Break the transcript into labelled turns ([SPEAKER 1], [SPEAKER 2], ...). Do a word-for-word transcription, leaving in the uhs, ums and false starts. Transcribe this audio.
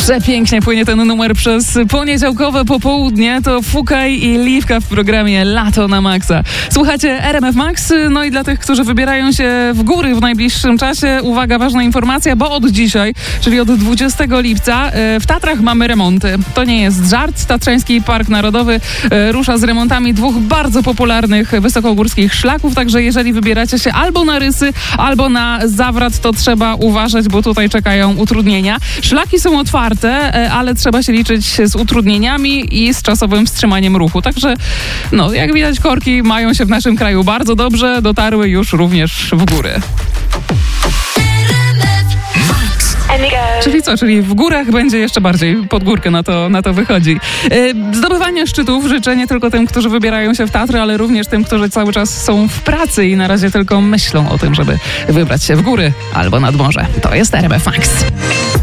[SPEAKER 1] Przepięknie płynie ten numer przez poniedziałkowe popołudnie. To Fukaj i Liwka w programie Lato na Maxa. Słuchacie R M F Max, no i dla tych, którzy wybierają się w góry w najbliższym czasie, uwaga, ważna informacja, bo od dzisiaj, czyli od dwudziestego lipca, w Tatrach mamy remonty. To nie jest żart. Tatrzański Park Narodowy rusza z remontami dwóch bardzo popularnych wysokogórskich szlaków, także jeżeli wybieracie się albo na Rysy, albo na Zawrat, to trzeba uważać, bo tutaj czekają utrudnienia. Szlaki są otwarte, ale trzeba się liczyć z utrudnieniami i z czasowym wstrzymaniem ruchu. Także, no, jak widać, korki mają się w naszym kraju bardzo dobrze, dotarły już również w góry. Czyli co? Czyli w górach będzie jeszcze bardziej, pod górkę na to, na to wychodzi. Yy, zdobywanie szczytów życzę nie tylko tym, którzy wybierają się w Tatry, ale również tym, którzy cały czas są w pracy i na razie tylko myślą o tym, żeby wybrać się w góry albo nad morze. To jest R M F Max.